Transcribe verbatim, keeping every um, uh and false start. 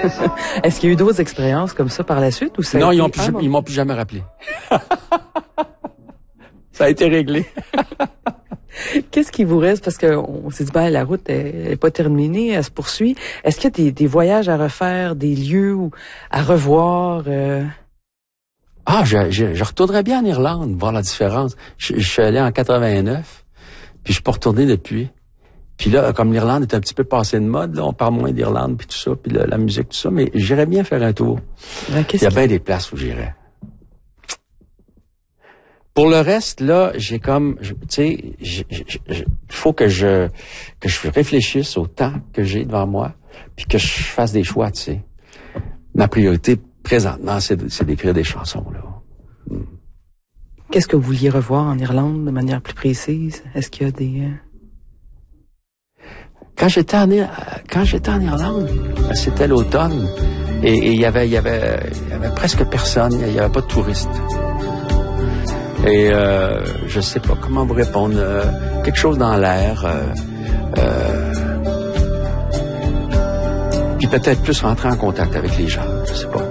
Est-ce qu'il y a eu d'autres expériences comme ça par la suite ou ça a Non, été... ils m'ont plus, ah, bon. ils m'ont plus jamais rappelé. Ça a été réglé. Qu'est-ce qui vous reste? Parce qu'on s'est dit, ben, la route n'est pas terminée, elle se poursuit. Est-ce qu'il y a des, des voyages à refaire, des lieux où, à revoir? Euh... Ah, je, je, je retournerais bien en Irlande, voir la différence. Je, je suis allé en quatre-vingt-neuf, puis je suis pas retourné depuis. Puis là, comme l'Irlande est un petit peu passée de mode, là, on parle moins d'Irlande, puis tout ça, puis la, la musique, tout ça, mais j'irais bien faire un tour. Ben, Il y a qui... bien des places où j'irais. Pour le reste, là, j'ai comme, tu sais, il faut que je que je réfléchisse au temps que j'ai devant moi, puis que je fasse des choix, tu sais. Ma priorité présentement, c'est, c'est d'écrire des chansons, là. Hmm. Qu'est-ce que vous vouliez revoir en Irlande de manière plus précise? Est-ce qu'il y a des... Quand j'étais en, quand j'étais en Irlande, c'était l'automne, et il y avait, il y avait, il y avait presque personne, il y avait pas de touristes. Et euh, je sais pas comment vous répondre. Euh, quelque chose dans l'air. Euh, euh, puis peut-être plus rentrer en contact avec les gens. Je sais pas.